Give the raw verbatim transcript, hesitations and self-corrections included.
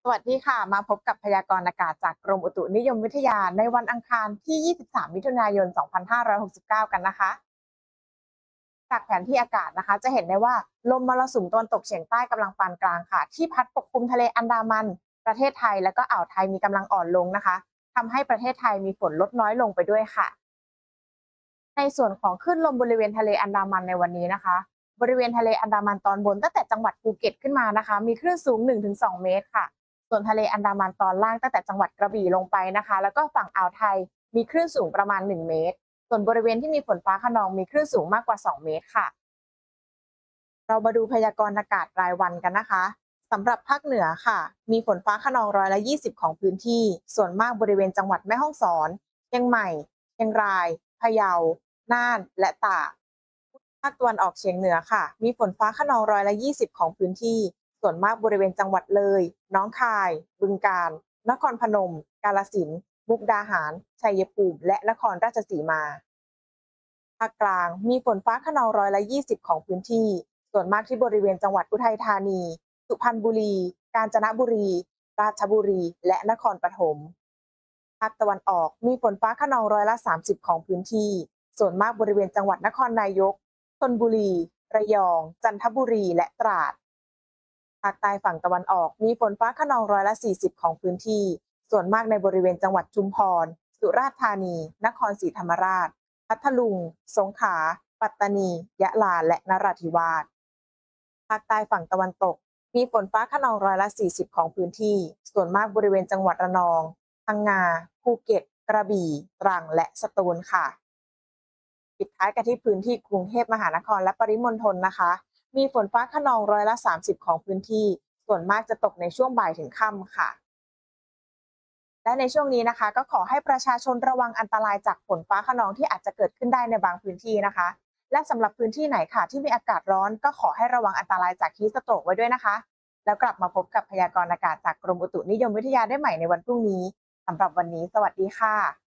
สวัสดีค่ะมาพบกับพยากรณ์อากาศจากกรมอุตุนิยมวิทยาในวันอังคารที่ ยี่สิบสาม มิถุนายน สองพันห้าร้อยหกสิบเก้า กันนะคะจากแผนที่อากาศนะคะจะเห็นได้ว่าลมมรสุมตะวันตกเฉียงใต้กำลังปานกลางค่ะที่พัดปกคลุมทะเลอันดามันประเทศไทยและก็อ่าวไทยมีกำลังอ่อนลงนะคะทำให้ประเทศไทยมีฝนลดน้อยลงไปด้วยค่ะในส่วนของคลื่นลมบริเวณทะเลอันดามันในวันนี้นะคะบริเวณทะเลอันดามันตอนบนตั้งแต่จังหวัดภูเก็ตขึ้นมานะคะมีคลื่นสูง หนึ่งถึงสอง เมตรค่ะ ส่วนทะเลอันดามันตอนล่างตั้งแต่จังหวัดกระบี่ลงไปนะคะแล้วก็ฝั่งอ่าวไทยมีคลื่นสูงประมาณหนึ่งเมตรส่วนบริเวณที่มีฝนฟ้าคะนองมีคลื่นสูงมากกว่าสองเมตรค่ะเรามาดูพยากรณ์อากาศรายวันกันนะคะสำหรับภาคเหนือค่ะมีฝนฟ้าคะนองร้อยละยี่สิบของพื้นที่ส่วนมากบริเวณจังหวัดแม่ฮ่องสอนเชียงใหม่เชียงรายพะเยาน่านและตากภาคตะวันออกเฉียงเหนือค่ะมีฝนฟ้าคะนองร้อยละยี่สิบของพื้นที่ส่วนมากบริเวณจังหวัดเลยหนองคายบึงกาฬนครพนมกาฬสินธุ์มุกดาหารชัยภูมิและนครราชสีมาภาคกลางมีฝนฟ้าคะนองร้อยละยี่สิบของพื้นที่ส่วนมากที่บริเวณจังหวัดอุทัยธานีสุพรรณบุรีกาญจนบุรีราชบุรีและนครปฐมภาคตะวันออกมีฝนฟ้าคะนองร้อยละสามสิบของพื้นที่ส่วนมากบริเวณจังหวัดนครนายกชลบุรีระยองจันทบุรีและตราดภาคใต้ฝั่งตะวันออกมีฝนฟ้าคะนองร้อยละสี่สิบของพื้นที่ส่วนมากในบริเวณจังหวัดชุมพรสุราษฎร์ธานีนครศรีธรรมราชพัทลุงสงขลาปัตตานียะลาและนราธิวาสภาคใต้ฝั่งตะวันตกมีฝนฟ้าคะนองร้อยละสี่สิบของพื้นที่ส่วนมากบริเวณจังหวัดระนองพังงาภูเก็ตกระบี่ตรังและสตูลค่ะปิดท้ายกันที่พื้นที่กรุงเทพมหานครและปริมณฑลนะคะมีฝนฟ้าคะนองร้อยละสามสิบของพื้นที่ส่วนมากจะตกในช่วงบ่ายถึงค่ำค่ะและในช่วงนี้นะคะก็ขอให้ประชาชนระวังอันตรายจากฝนฟ้าคะนองที่อาจจะเกิดขึ้นได้ในบางพื้นที่นะคะและสำหรับพื้นที่ไหนค่ะที่มีอากาศร้อนก็ขอให้ระวังอันตรายจากฮีทสโตรกไว้ด้วยนะคะแล้วกลับมาพบกับพยากรณ์อากาศจากกรมอุตุนิยมวิทยาได้ใหม่ในวันพรุ่งนี้สำหรับวันนี้สวัสดีค่ะ